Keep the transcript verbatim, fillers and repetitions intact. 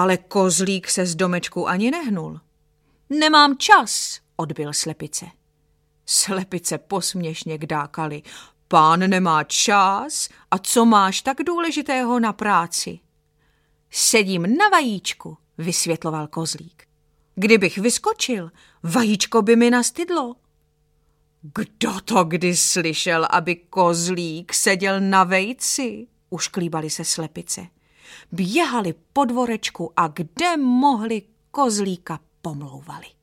Ale kozlík se z domečku ani nehnul. Nemám čas, odbil slepice. Slepice posměšně kdákaly. Pán nemá čas, a co máš tak důležitého na práci? Sedím na vajíčku, vysvětloval kozlík. Kdybych vyskočil, vajíčko by mi nastydlo. Kdo to kdy slyšel, aby kozlík seděl na vejci? Ušklíbaly se slepice. Běhali po dvorečku a kde mohli kozlíka pomlouvali.